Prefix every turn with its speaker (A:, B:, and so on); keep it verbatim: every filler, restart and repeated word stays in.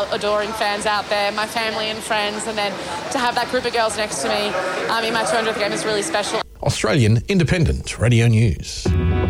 A: Adoring fans out there, my family and friends, and then to have that group of girls next to me um, in my two hundredth game is really special.
B: Australian Independent Radio News.